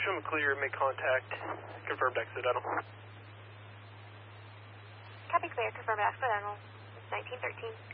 show them clear, make contact, confirmed accidental. Copy clear, confirmed accidental. 1913.